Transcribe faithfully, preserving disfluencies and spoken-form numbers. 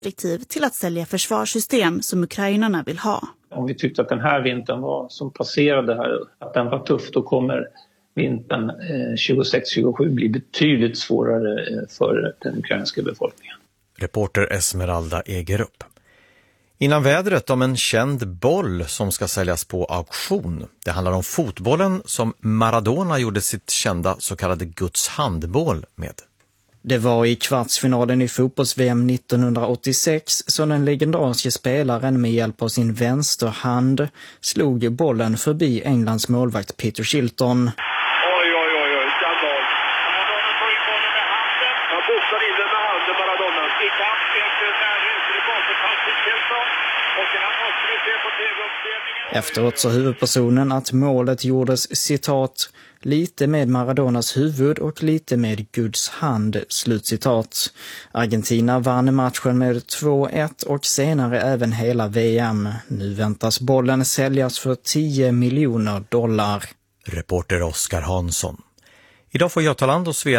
till att sälja försvarssystem som ukrainarna vill ha. Om vi tyckte att den här vintern var, som passerade här, att den var tuff, då kommer vintern eh, tjugosex tjugosju bli betydligt svårare eh, för den ukrainska befolkningen. Reporter Esmeralda Egerup. Innan vädret om en känd boll som ska säljas på auktion. Det handlar om fotbollen som Maradona gjorde sitt kända så kallade Guds handboll med. Det var i kvartsfinalen i fotbolls-V M nittonhundraåttiosex som den legendariska spelaren med hjälp av sin vänsterhand slog bollen förbi Englands målvakt Peter Shilton. Oj, oj, oj, oj, skandal. Maradona får in bollen med handen. Han boxar in den med handen, Maradona. I kamp, egentligen där ute i bakom Patrick Shilton. Och här måste vi se på T V-uppdelningen. Efteråt sa huvudpersonen att målet gjordes, citat, lite med Maradonas huvud och lite med Guds hand, slutcitat. Argentina vann matchen med två ett och senare även hela V M. Nu väntas bollen säljas för tio miljoner dollar. Reporter Oskar Hansson. Idag får Götaland och Svea